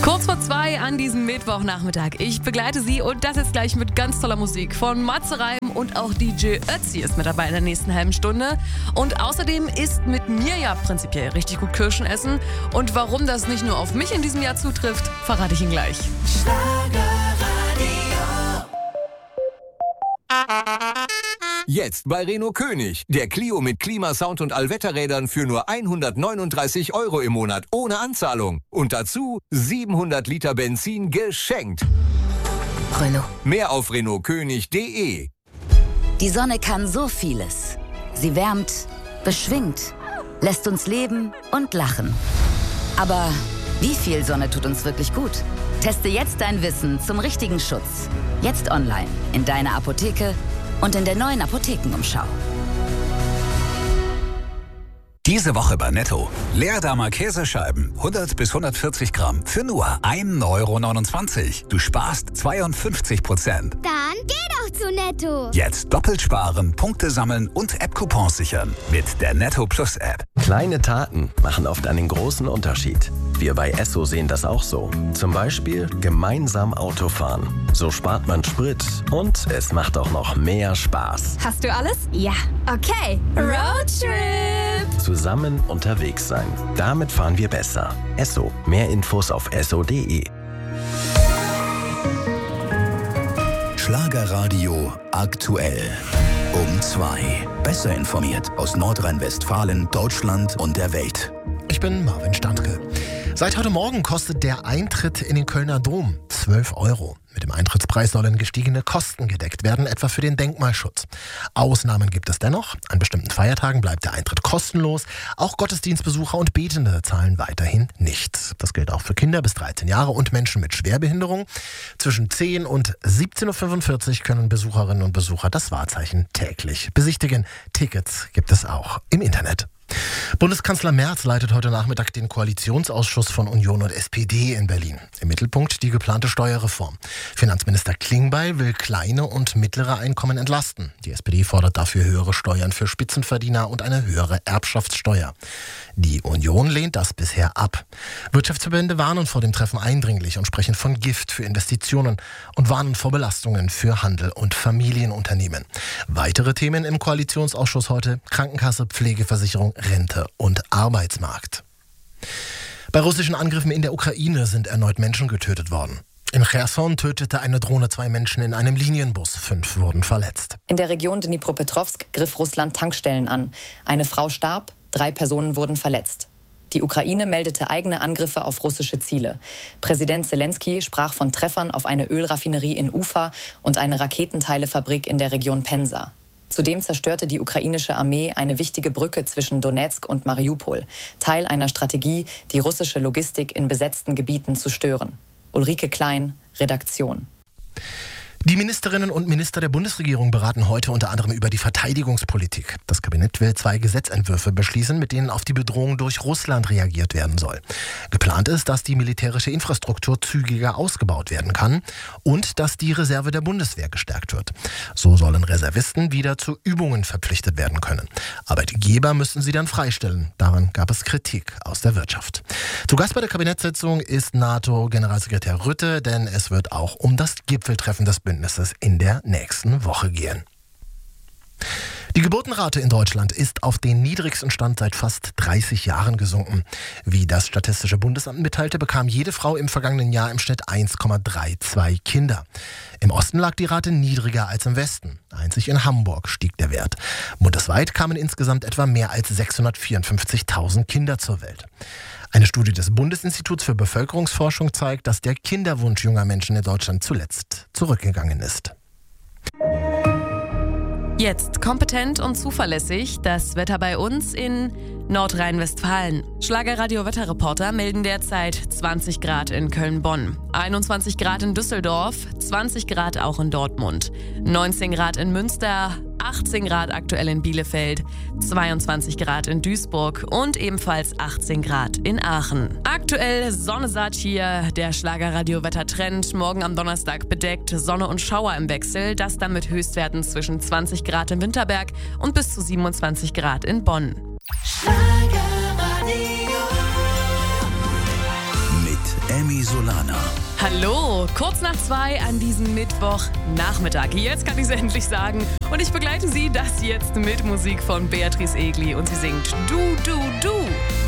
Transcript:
Kurz vor 2 an diesem Mittwochnachmittag. Ich begleite Sie und das jetzt gleich mit ganz toller Musik von Matze Reim und auch DJ Ötzi ist mit dabei in der nächsten halben Stunde. Und außerdem ist mit mir ja prinzipiell richtig gut Kirschen essen. Und warum das nicht nur auf mich in diesem Jahr zutrifft, verrate ich Ihnen gleich. Jetzt bei Renault König. Der Clio mit Klimasound und Allwetterrädern für nur 139 € im Monat ohne Anzahlung. Und dazu 700 Liter Benzin geschenkt. Renault. Mehr auf renaultkönig.de. Die Sonne kann so vieles. Sie wärmt, beschwingt, lässt uns leben und lachen. Aber wie viel Sonne tut uns wirklich gut? Teste jetzt dein Wissen zum richtigen Schutz. Jetzt online, in deiner Apotheke und in der neuen Apothekenumschau. Diese Woche bei Netto. Leerdammer Käsescheiben, 100 bis 140 Gramm, für nur 1,29 €. Du sparst 52%. Dann geh doch zu Netto. Jetzt doppelt sparen, Punkte sammeln und App-Coupons sichern. Mit der Netto Plus App. Kleine Taten machen oft einen großen Unterschied. Wir bei Esso sehen das auch so. Zum Beispiel gemeinsam Autofahren. So spart man Sprit und es macht auch noch mehr Spaß. Hast du alles? Ja. Okay. Roadtrip! Zusammen unterwegs sein. Damit fahren wir besser. Esso. Mehr Infos auf esso.de. Schlagerradio aktuell. Um 2. Besser informiert aus Nordrhein-Westfalen, Deutschland und der Welt. Ich bin Marvin Standke. Seit heute Morgen kostet der Eintritt in den Kölner Dom 12 €. Mit dem Eintrittspreis sollen gestiegene Kosten gedeckt werden, etwa für den Denkmalschutz. Ausnahmen gibt es dennoch. An bestimmten Feiertagen bleibt der Eintritt kostenlos. Auch Gottesdienstbesucher und Betende zahlen weiterhin nichts. Das gilt auch für Kinder bis 13 Jahre und Menschen mit Schwerbehinderung. Zwischen 10 und 17:45 Uhr können Besucherinnen und Besucher das Wahrzeichen täglich besichtigen. Tickets gibt es auch im Internet. Bundeskanzler Merz leitet heute Nachmittag den Koalitionsausschuss von Union und SPD in Berlin. Im Mittelpunkt die geplante Steuerreform. Finanzminister Klingbeil will kleine und mittlere Einkommen entlasten. Die SPD fordert dafür höhere Steuern für Spitzenverdiener und eine höhere Erbschaftssteuer. Die Union lehnt das bisher ab. Wirtschaftsverbände warnen vor dem Treffen eindringlich und sprechen von Gift für Investitionen und warnen vor Belastungen für Handel und Familienunternehmen. Weitere Themen im Koalitionsausschuss heute: Krankenkasse, Pflegeversicherung, Rente und Arbeitsmarkt. Bei russischen Angriffen in der Ukraine sind erneut Menschen getötet worden. In Cherson tötete eine Drohne 2 Menschen in einem Linienbus. 5 wurden verletzt. In der Region Dnipropetrovsk griff Russland Tankstellen an. Eine Frau starb, 3 Personen wurden verletzt. Die Ukraine meldete eigene Angriffe auf russische Ziele. Präsident Zelensky sprach von Treffern auf eine Ölraffinerie in Ufa und eine Raketenteilefabrik in der Region Pensa. Zudem zerstörte die ukrainische Armee eine wichtige Brücke zwischen Donetsk und Mariupol, Teil einer Strategie, die russische Logistik in besetzten Gebieten zu stören. Ulrike Klein, Redaktion. Die Ministerinnen und Minister der Bundesregierung beraten heute unter anderem über die Verteidigungspolitik. Das Kabinett will 2 Gesetzentwürfe beschließen, mit denen auf die Bedrohung durch Russland reagiert werden soll. Geplant ist, dass die militärische Infrastruktur zügiger ausgebaut werden kann und dass die Reserve der Bundeswehr gestärkt wird. So sollen Reservisten wieder zu Übungen verpflichtet werden können. Arbeitgeber müssen sie dann freistellen. Daran gab es Kritik aus der Wirtschaft. Zu Gast bei der Kabinettssitzung ist NATO-Generalsekretär Rutte, denn es wird auch um das Gipfeltreffen des Bündnisses in der nächsten Woche gehen. Die Geburtenrate in Deutschland ist auf den niedrigsten Stand seit fast 30 Jahren gesunken. Wie das Statistische Bundesamt mitteilte, bekam jede Frau im vergangenen Jahr im Schnitt 1,32 Kinder. Im Osten lag die Rate niedriger als im Westen. Einzig in Hamburg stieg der Wert. Bundesweit kamen insgesamt etwa mehr als 654.000 Kinder zur Welt. Eine Studie des Bundesinstituts für Bevölkerungsforschung zeigt, dass der Kinderwunsch junger Menschen in Deutschland zuletzt zurückgegangen ist. Jetzt kompetent und zuverlässig das Wetter bei uns in Nordrhein-Westfalen. Schlagerradio-Wetterreporter melden derzeit 20 Grad in Köln-Bonn, 21 Grad in Düsseldorf, 20 Grad auch in Dortmund, 19 Grad in Münster, 18 Grad aktuell in Bielefeld, 22 Grad in Duisburg und ebenfalls 18 Grad in Aachen. Aktuell Sonne satt hier, der Schlagerradio-Wettertrend. Morgen am Donnerstag bedeckt, Sonne und Schauer im Wechsel. Das dann mit Höchstwerten zwischen 20 Grad in Winterberg und bis zu 27 Grad in Bonn. Mit Emmy Solana. Hallo, kurz nach 2 an diesem Mittwochnachmittag. Jetzt kann ich es endlich sagen. Und ich begleite Sie das jetzt mit Musik von Beatrice Egli und sie singt Du, Du, Du.